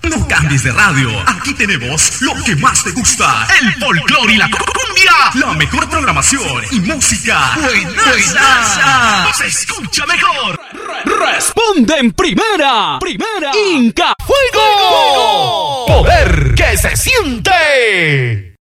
No cambies de radio. Aquí tenemos lo que más te gusta: el folclore y la cumbia. La mejor programación y música. Buenaza. Se escucha mejor. Responde en primera. Inca Fuego. Poder que se siente.